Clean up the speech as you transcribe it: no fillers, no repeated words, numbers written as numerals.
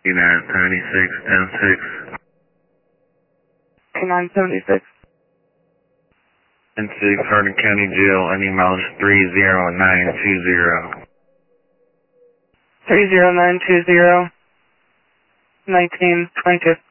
United 76, 976. N6, Hardin County Jail, any mileage 30920. 30920. 1922.